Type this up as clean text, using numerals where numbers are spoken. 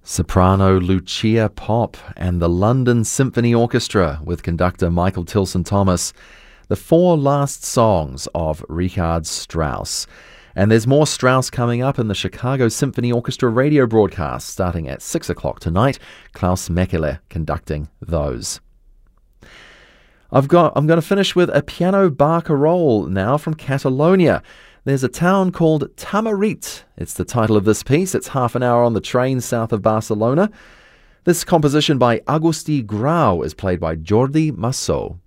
Soprano Lucia Pop and the London Symphony Orchestra with conductor Michael Tilson Thomas. The four last songs of Richard Strauss. And there's more Strauss coming up in the Chicago Symphony Orchestra radio broadcast starting at 6 o'clock tonight. Klaus Mekele conducting those. I'm going to finish with a piano barcarolle now from Catalonia. There's a town called Tamarit. It's the title of this piece. It's half an hour on the train south of Barcelona. This composition by Agustí Grau is played by Jordi Massó.